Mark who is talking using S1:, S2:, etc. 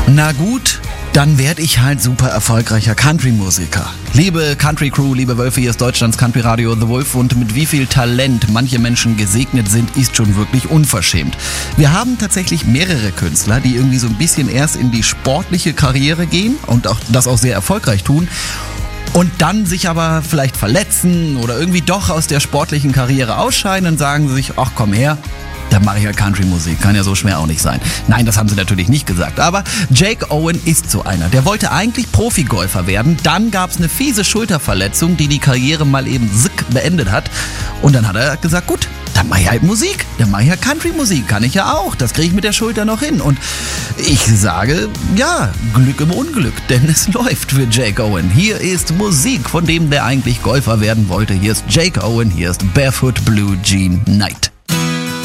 S1: Na gut, dann werde ich halt super erfolgreicher Country-Musiker. Liebe Country-Crew, liebe Wölfe, hier ist Deutschlands Country-Radio The Wolf und mit wie viel Talent manche Menschen gesegnet sind, ist schon wirklich unverschämt. Wir haben tatsächlich mehrere Künstler, die irgendwie so ein bisschen erst in die sportliche Karriere gehen und das auch sehr erfolgreich tun. Und dann sich aber vielleicht verletzen oder irgendwie doch aus der sportlichen Karriere ausscheiden und sagen sich, ach komm her, dann mache ich halt Country-Musik. Kann ja so schwer auch nicht sein. Nein, das haben sie natürlich nicht gesagt. Aber Jake Owen ist so einer. Der wollte eigentlich Profigolfer werden. Dann gab es eine fiese Schulterverletzung, die Karriere mal eben beendet hat. Und dann hat er gesagt, gut, dann mache ich halt Musik. Dann mache ich halt Country-Musik. Kann ich ja auch. Das kriege ich mit der Schulter noch hin. Und ich sage, ja, Glück im Unglück. Denn es läuft für Jake Owen. Hier ist Musik von dem, der eigentlich Golfer werden wollte. Hier ist Jake Owen. Hier ist Barefoot Blue Jean Night.